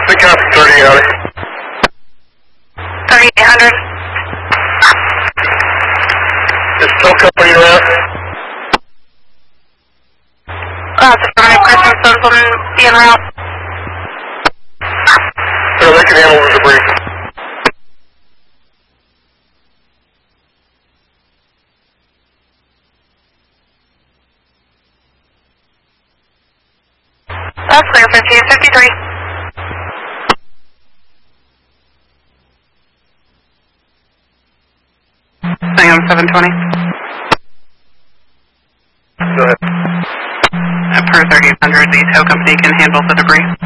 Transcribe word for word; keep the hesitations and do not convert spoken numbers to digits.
The copy, thirty-eight hundred. thirty-eight hundred. Is tow company around? Uh, it's affirmative, Christmas Stones will be en route. So they can handle the debris. That's clear, fifteen fifty-three. Sam seven twenty. Go ahead. Per thirty-eight hundred, the tow company can handle the debris.